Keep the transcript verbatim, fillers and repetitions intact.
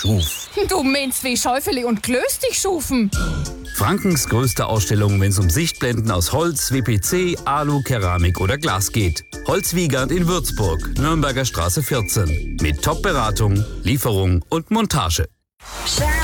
Schuf. Du meinst wie Schäufele und Klöß dich schufen? Frankens größte Ausstellung, wenn es um Sichtblenden aus Holz, W P C, Alu, Keramik oder Glas geht. Holzwiegand in Würzburg, Nürnberger Straße vierzehn. Mit Top-Beratung, Lieferung und Montage.